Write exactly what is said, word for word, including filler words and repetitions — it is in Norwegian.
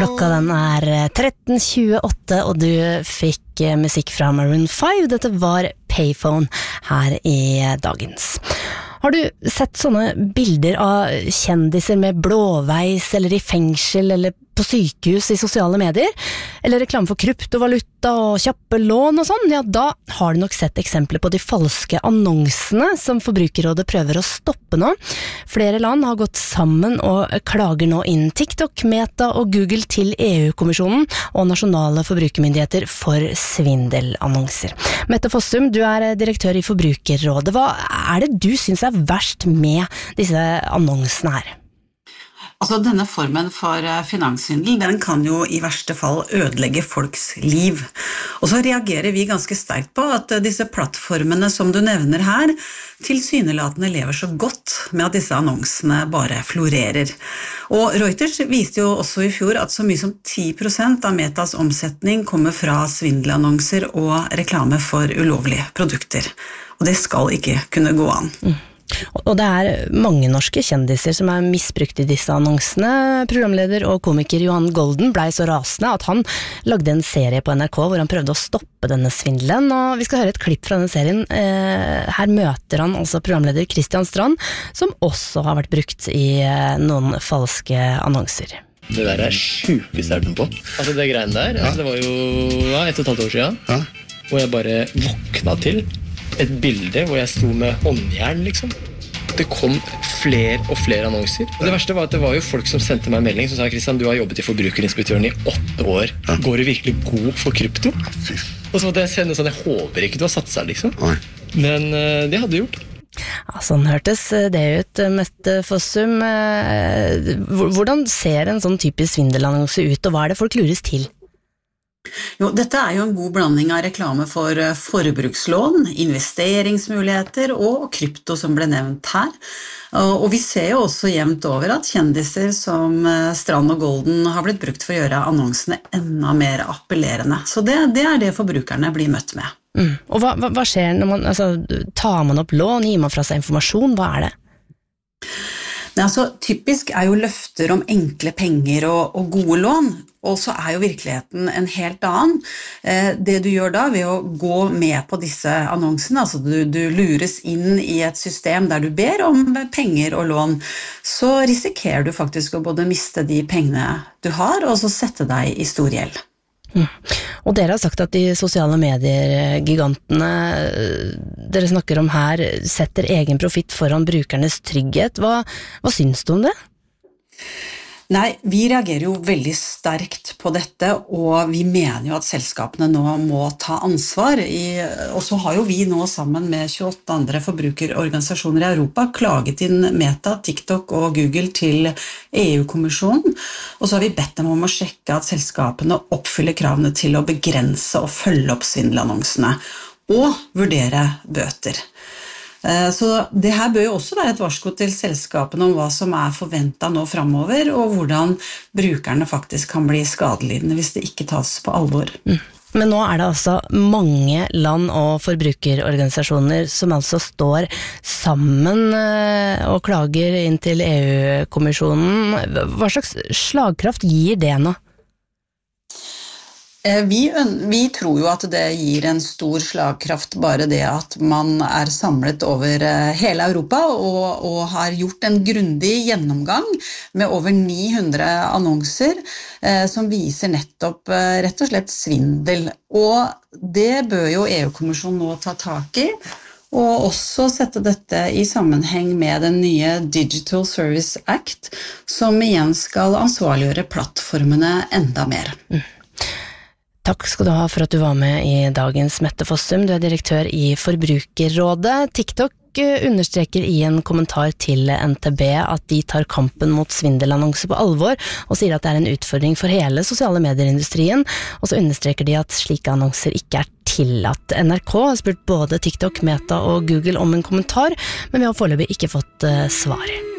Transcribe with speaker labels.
Speaker 1: Klokka den er tretten tjueåtte, og du fikk musikk fra Maroon five. Dette var Payphone her i dagens. Har du sett sånne bilder av kjendiser med blåveis, eller i fengsel, eller på sykehus i sosiale medier? Eller reklame for kryptovaluta og kjappe lån og sånn? Ja, da har du nok sett eksempler på de falske annonsene som Forbrukerrådet prøver å stoppe nå. Flere land har gått sammen og klager nå inn TikTok, Meta og Google til E U-kommisjonen og nasjonale forbrukermyndigheter for svindelannonser. Mette Fossum, du er direktør i Forbrukerrådet. Hva er det du synes er verst med disse annonsene her?
Speaker 2: Altså, denne formen for finanssvindel, den kan jo i verste fall ødelegge folks liv. Og så reagerer vi ganske sterkt på at disse plattformene som du nevner her, tilsynelatende lever så godt med at disse annonsene bare florerer. Og Reuters viste jo også i fjor at så mye som ti prosent av Metas omsetning kommer fra svindelannonser og reklame for ulovlige produkter. Og det skal ikke kunne gå an.
Speaker 1: Mm. Og det er mange norske kjendiser som er misbrukt i disse annonsene. Programleder og komiker Johan Golden ble så rasende at han lagde en serie på N R K hvor han prøvde å stoppe denne svindelen. Og vi skal høre et klipp fra denne serien. Her møter han altså programleder Christian Strand, som også har vært brukt i noen falske annonser.
Speaker 3: Det der er sjukest jeg på. Altså det greiene der, altså det var jo ja, ett og et halvt år siden, ja. Hvor jeg bare våkna til et bilde hvor jeg sto med håndjern, liksom. Det kom flere og flere annonser. Og det verste var at det var jo folk som sendte meg en melding som sa, Kristian, du har jobbet i Forbrukerinspektøren i åtte år. Går du virkelig god for krypto? Og så måtte jeg sende sånn, jeg håper ikke du har satt seg, liksom. Men uh, det hadde gjort.
Speaker 1: Ja, sånn hørtes det ut, Mette Fossum. Hvordan ser en sånn typisk svindelannonse ut, og hva er det folk lures til?
Speaker 2: Jo, dette er jo en god blanding av reklame for forbrukslån, investeringsmuligheter og krypto som ble nevnt her. Og vi ser jo også jevnt over at kjendiser som Strand og Golden har blitt brukt for å gjøre annonsene enda mer appellerende. Så det, det er det forbrukerne blir møtt med.
Speaker 1: Mm. Og hva, hva, hva skjer når man, altså, tar man opp lån, gir man fra seg informasjon, hva er det?
Speaker 2: Nei, altså, typisk er jo løfter om enkle penger og, og gode lån, og så er jo virkeligheten en helt annen. Eh, det du gjør da ved å gå med på disse annonsene, altså du, du lures inn i et system der du ber om penger og lån, så risikerer du faktisk å både miste de pengene du har, og så sette deg i stor gjeld.
Speaker 1: Mm. Og dere har sagt at de sosiale medier-gigantene dere snakker om her setter egen profitt foran brukernes trygghet. Hva, hva syns du om det?
Speaker 2: Nei, vi reagerer jo veldig sterkt på dette, og vi mener jo at selskapene nå må ta ansvar. I, og så har jo vi nå sammen med tjueåtte andre forbrukerorganisasjoner i Europa klaget inn Meta, TikTok og Google til E U-kommisjonen, og så har vi bedt dem om å sjekke at selskapene oppfyller kravene til å begrense og følge opp svindelannonsene, og vurdere bøter. Så det her bør jo også være et varsko til selskapene om hva som er forventet nå fremover, og hvordan brukerne faktisk kan bli skadelidende hvis det ikke tas på alvor.
Speaker 1: Mm. Men nå er det altså mange land og forbrukerorganisasjoner som altså står sammen og klager inn til E U-kommisjonen. Hva slags slagkraft gir det nå?
Speaker 2: Vi, vi tror jo at det gir en stor slagkraft bare det at man er samlet over hele Europa og, og har gjort en grundig gjennomgang med over ni hundre annonser eh, som viser nettopp eh, rett og slett svindel. Og det bør jo E U-kommisjonen nå ta tak i, og også sette dette i sammenheng med den nye Digital Service Act, som igjen skal ansvarliggjøre plattformene enda mer.
Speaker 1: Mm. Takk skal du ha for at du var med i dagens Mette Fossum. Du er direktør i Forbrukerrådet. TikTok understreker i en kommentar til N T B at de tar kampen mot svindelannonser på alvor, og sier at det er en utfordring for hele sosiale medierindustrien. Og så understreker de at slike annonser ikke er tillatt. N R K har spurt både TikTok, Meta og Google om en kommentar, men vi har foreløpig ikke fått svar.